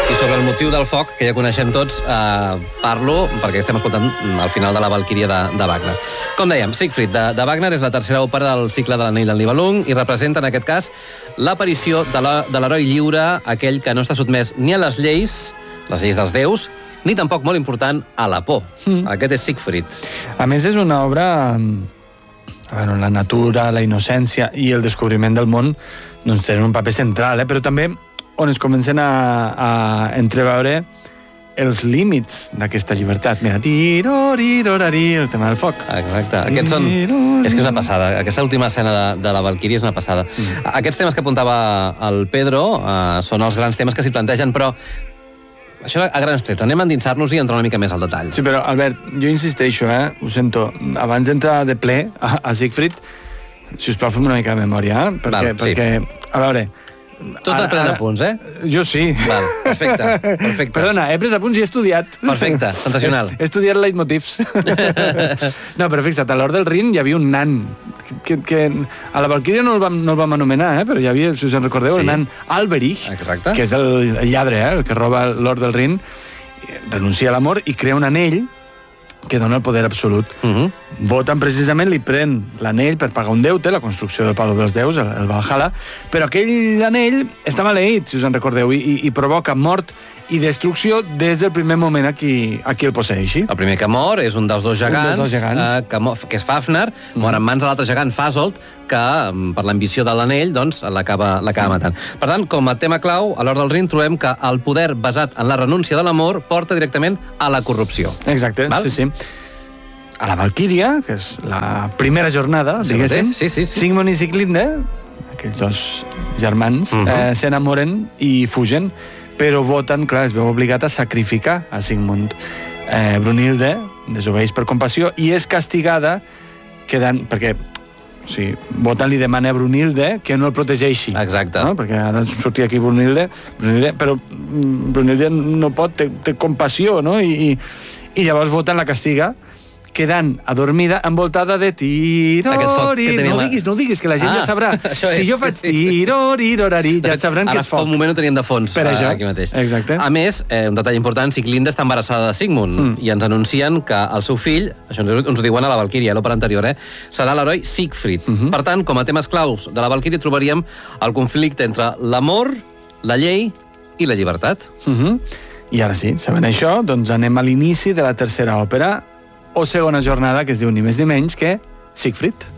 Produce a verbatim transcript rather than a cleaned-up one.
I sobre el motiu del foc, que ja coneixem tots, eh, parlo perquè estem escoltant al final de la Valquíria de, de Wagner. Com dèiem, Siegfried de, de Wagner és la tercera òpera del cicle de l'Anell del Nibelung i representa, en aquest cas, l'aparició de l'heroi lliure, aquell que no està sotmès ni a les lleis, les lleis dels déus, ni tampoc, molt important, a la por. Mm. Aquest és Siegfried. A més, és una obra... Bueno, la natura, la innocència i el descobriment del món doncs, tenen un paper central, eh? Però també on es comencen a, a entreveure els límits d'aquesta llibertat. Mira, tirorirorari, el tema del foc. Exacte. Aquests són... És que és una passada. Aquesta última escena de, de la Valquíria és una passada. Mm. Aquests temes que apuntava el Pedro eh, són els grans temes que s'hi plantegen, però això a grans trets. Anem a endinsar-nos i entrar una mica més al detall. Sí, però, Albert, jo insisteixo, eh? Ho sento. Abans d'entrar de ple a, a Siegfried, si us plau, fem una mica de memòria, eh? Perquè, Val, sí. perquè a veure... Tu has prenent apunts, eh? Jo sí. Val, perfecte, perfecte. Perdona, he pres apunts i he estudiat. Perfecte, sensacional. He, he estudiat leitmotivs. No, però fixa't, a l'Hort del Rin hi havia un nan, que, que a la Valquíria no el vam, no el vam anomenar, eh? Però hi havia, si us en recordeu, sí. El nan Alberich, exacte. Que és el, el lladre, eh? El que roba l'Hort del Rin, renuncia a l'amor i crea un anell que dona el poder absolut. Uh -huh. Voten precisament, li pren l'anell per pagar un deute, la construcció del Palau dels Déus, el, el Valhalla, però aquell anell està maleït, si us en recordeu, i, i provoca mort i destrucció des del primer moment a qui, a qui el posseixi. El primer que mor és un dels dos gegants, dels dos gegants. Eh, que, mor, que és Fafner, mm. mor en mans de l'altre gegant, Fasolt, que per l'ambició de l'anell doncs, l'acaba matant. Per tant, com a tema clau, a l'Hort del Rin trobem que el poder basat en la renúncia de l'amor porta directament a la corrupció. Exacte, val? sí, sí. A la Valquíria, que és la primera jornada, sí, diguéssim, sí, sí, sí. Sigmund i Sieglinde, aquells dos germans, uh -huh. eh, s'enamoren i fugen, però voten, clar, es veu obligat a sacrificar a Sigmund. Eh, Brunhilde desobeeix per compassió i és castigada quedant... perquè o sigui, voten li demana a Brunhilde que no el protegeixi. Exacte. No? Perquè ara sortia aquí Brunhilde, Brunhilde però Brunhilde no pot, té, té compassió, no? I, i, i llavors voten la castiga quedant adormida, envoltada de tirori... No ho diguis, no ho diguis, que la gent ah, ja sabrà. Si jo faig tirorirorari, ja sabran que és foc. Ara fa un moment ho teníem de fons. Per això. Aquí mateix. Exacte. A més, eh, un detall important, Sieglinde està embarassada de Sigmund mm. i ens anuncien que el seu fill, això ens ho diuen a la Valquíria, l'òpera anterior, eh, serà l'heroi Siegfried. Mm -hmm. Per tant, com a temes claus de la Valquíria trobaríem el conflicte entre l'amor, la llei i la llibertat. Mm -hmm. I ara sí, sabent això, doncs anem a l'inici de la tercera òpera, o segona jornada, que es diu ni més ni menys que Siegfried.